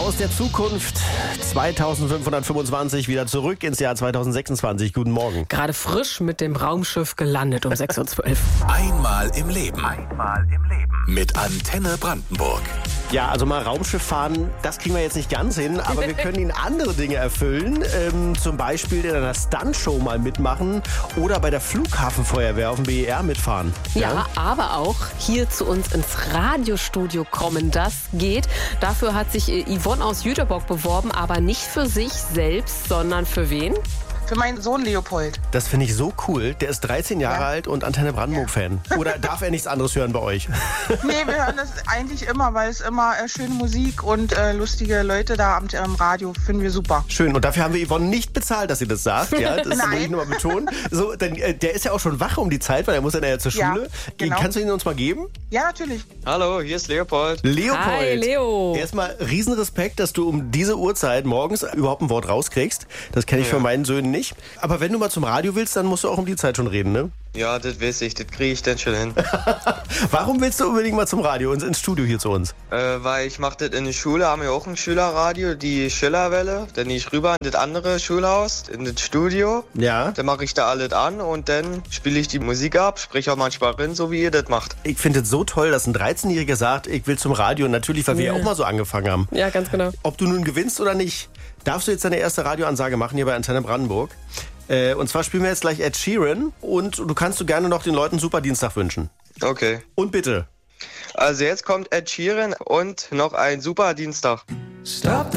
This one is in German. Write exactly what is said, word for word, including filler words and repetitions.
Aus der Zukunft zweitausendfünfhundertfünfundzwanzig wieder zurück ins Jahr zweitausendsechsundzwanzig. Guten Morgen. Gerade frisch mit dem Raumschiff gelandet um sechs Uhr zwölf. Einmal im Leben. Einmal im Leben. Mit Antenne Brandenburg. Ja, also mal Raumschiff fahren, das kriegen wir jetzt nicht ganz hin, aber wir können Ihnen andere Dinge erfüllen. Ähm, zum Beispiel in einer Stuntshow mal mitmachen oder bei der Flughafenfeuerwehr auf dem B E R mitfahren. Ja, ja, aber auch hier zu uns ins Radiostudio kommen. Das geht. Dafür hat sich Yvonne aus Jüterbock beworben, aber nicht für sich selbst, sondern für wen? Für meinen Sohn Leopold. Das finde ich so cool. Der ist dreizehn Jahre ja. alt und Antenne Brandenburg-Fan. Ja. Oder darf er nichts anderes hören bei euch? Nee, wir hören das eigentlich immer, weil es immer äh, schöne Musik und äh, lustige Leute da am ähm, Radio finden wir super. Schön. Und dafür haben wir Yvonne nicht bezahlt, dass sie das sagt. Ja, das Nein. muss ich nochmal betonen. So, denn, äh, der ist ja auch schon wach um die Zeit, weil er muss dann ja zur Schule. Ja, genau. Kannst du ihn uns mal geben? Ja, natürlich. Hallo, hier ist Leopold. Leopold. Hi, Leo. Erstmal Riesenrespekt, dass du um diese Uhrzeit morgens überhaupt ein Wort rauskriegst. Das kenne ich ja. von meinen Söhnen nicht. Aber wenn du mal zum Radio willst, dann musst du auch um die Zeit schon reden, ne? Ja, das weiß ich, das kriege ich dann schon hin. Warum willst du unbedingt mal zum Radio und ins Studio hier zu uns? Äh, weil ich mache das in der Schule, haben wir auch ein Schülerradio, die Schillerwelle. Dann gehe ich rüber in das andere Schulhaus, in das Studio. Ja. Dann mache ich da alles an und dann spiele ich die Musik ab, spreche auch manchmal rein, so wie ihr das macht. Ich finde es so toll, dass ein dreizehnjähriger sagt, ich will zum Radio. Natürlich, weil wir ja auch mal so angefangen haben. Ja, ganz genau. Ob du nun gewinnst oder nicht, darfst du jetzt deine erste Radioansage machen hier bei Antenne Brandenburg. Äh, und zwar spielen wir jetzt gleich Ed Sheeran und du kannst du gerne noch den Leuten einen super Dienstag wünschen. Okay. Und bitte. Also jetzt kommt Ed Sheeran und noch ein super Dienstag. Stop.